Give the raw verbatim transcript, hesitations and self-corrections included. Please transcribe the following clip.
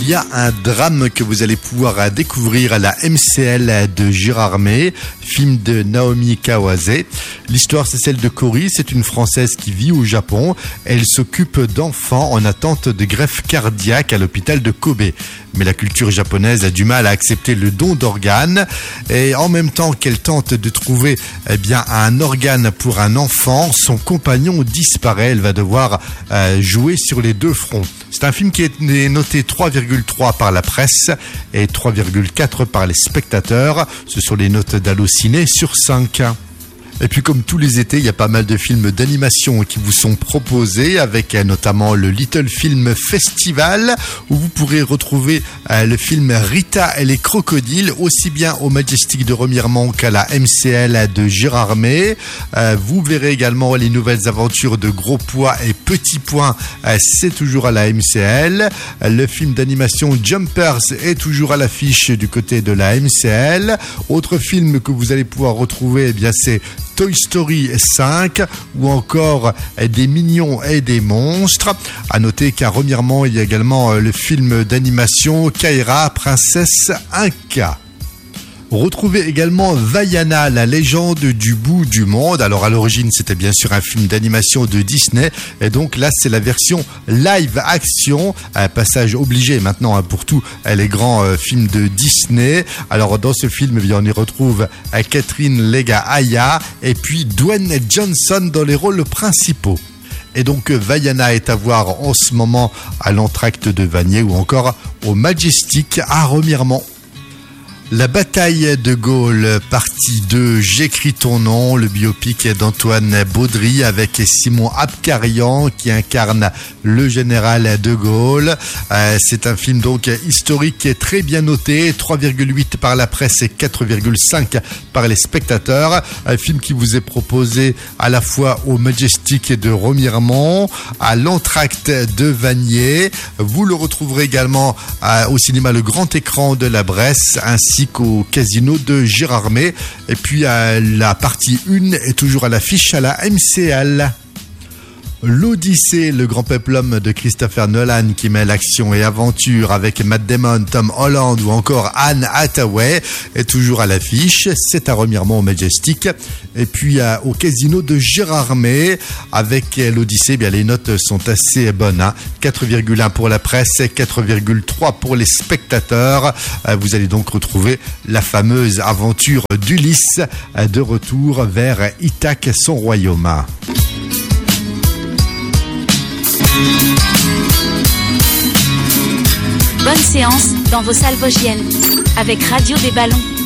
y a un drame que vous allez pouvoir découvrir à la M C L de Gérardmer, film de Naomi Kawase. L'histoire, c'est celle de Cory, c'est une Française qui vit au Japon. Elle s'occupe d'enfants en attente de greffe cardiaque à l'hôpital de Kobe. Mais la culture japonaise a du mal à accepter le don d'organes. Et en même temps qu'elle tente de trouver eh bien, un organe pour un enfant, son compagnon disparaît. Elle va devoir euh, jouer sur les deux fronts. C'est un film qui est noté trois virgule trois par la presse et trois virgule quatre par les spectateurs. Ce sont les notes d'Allociné sur cinq. Et puis comme tous les étés, il y a pas mal de films d'animation qui vous sont proposés, avec notamment le Little Film Festival, où vous pourrez retrouver le film Rita et les crocodiles, aussi bien au Majestic de Remiremont qu'à la M C L de Gérardmer. Vous verrez également les nouvelles aventures de Gros Pois et Petit Point, c'est toujours à la M C L. Le film d'animation Jumpers est toujours à l'affiche du côté de la M C L. Autre film que vous allez pouvoir retrouver, eh bien c'est Toy Story cinq ou encore des mignons et des monstres. À noter qu'à Remiremont, il y a également le film d'animation Kaira, Princesse Inca. Retrouvez également Vaiana, la légende du bout du monde. Alors à l'origine, c'était bien sûr un film d'animation de Disney. Et donc là, c'est la version live action. Un passage obligé maintenant pour tous les grands euh, films de Disney. Alors dans ce film, eh bien, on y retrouve euh, Catherine Lega-Aya et puis Dwayne Johnson dans les rôles principaux. Et donc Vaiana est à voir en ce moment à l'entracte de Vanier ou encore au Majestic à Remiremont. La bataille de Gaulle, partie deux, J'écris ton nom, le biopic d'Antoine Baudry avec Simon Abkarian qui incarne le général de Gaulle. Euh, c'est un film donc historique qui est très bien noté, trois virgule huit par la presse et quatre virgule cinq par les spectateurs. Un film qui vous est proposé à la fois au Majestic de Remiremont, à l'entracte de Vanier. Vous le retrouverez également euh, au cinéma Le Grand Écran de la Bresse, ainsi qu'au casino de Gérardmer. Et puis euh, la partie un est toujours à l'affiche à la M C L. L'Odyssée, le grand peplum de Christopher Nolan qui mêle action et aventure avec Matt Damon, Tom Holland ou encore Anne Hathaway est toujours à l'affiche. C'est à Remiremont au Majestic. Et puis euh, au casino de Gérardmer avec l'Odyssée, eh bien les notes sont assez bonnes. Hein. quatre virgule un pour la presse et quatre virgule trois pour les spectateurs. Euh, vous allez donc retrouver la fameuse aventure d'Ulysse euh, de retour vers Ithaque, son royaume. Bonne séance dans vos salles vosgiennes avec Radio des Ballons.